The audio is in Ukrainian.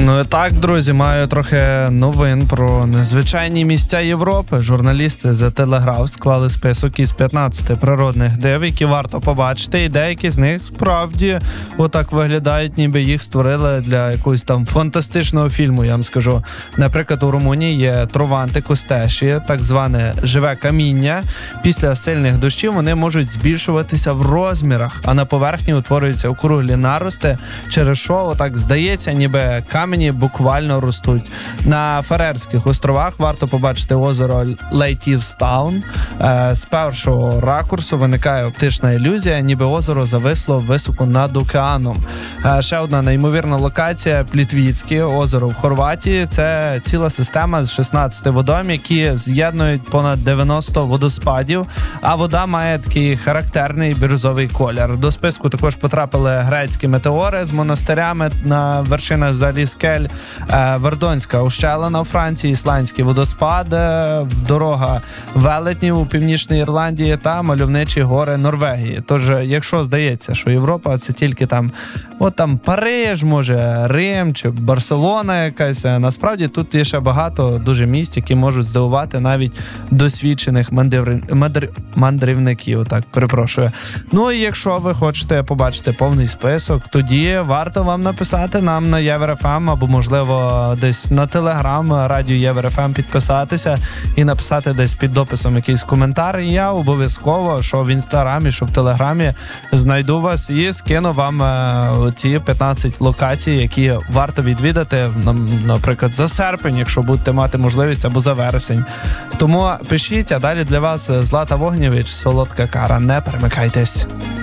Ну і так, друзі, маю трохи новин про незвичайні місця Європи. Журналісти The Telegraph склали список із 15 природних див, які варто побачити, і деякі з них справді отак виглядають, ніби їх створили для якогось там фантастичного фільму, я вам скажу. Наприклад, у Румунії є трованти костеші, так зване живе каміння. Після сильних дощів вони можуть збільшуватися в розмірах, а на поверхні утворюються округлі нарости, через що отак здається, ніби камені буквально ростуть. На Фарерських островах варто побачити озеро Лейтівстаун. З першого ракурсу виникає оптична ілюзія, ніби озеро зависло високо над океаном. Ще одна неймовірна локація – Плітвіцьке озеро в Хорватії. Це ціла система з 16 водойм, які з'єднують понад 90 водоспадів, а вода має такий характерний бірюзовий колір. До списку також потрапили грецькі метеори з монастирями на вершинах взагалі скель, Вердонська ущелина у Франції, Ісландський водоспад, дорога велетнів у Північній Ірландії та мальовничі гори Норвегії. Тож, якщо здається, що Європа це тільки там, от там Париж, може Рим чи Барселона якась, насправді тут є ще багато дуже місць, які можуть здивувати навіть досвідчених мандрівників. Так, перепрошую. Ну і якщо ви хочете побачити повний список, тоді варто вам написати нам на ЄвРФМ або, можливо, десь на Телеграм, радіо ЄвРФМ підписатися і написати десь під дописом якийсь коментар. І я обов'язково, що в Інстаграмі, що в Телеграмі, знайду вас і скину вам ці 15 локацій, які варто відвідати, наприклад, за серпень, якщо будете мати можливість, або за вересень. Тому пишіть, а далі для вас Злата Вогнєвич, Солодка кара. Не перемикайтесь.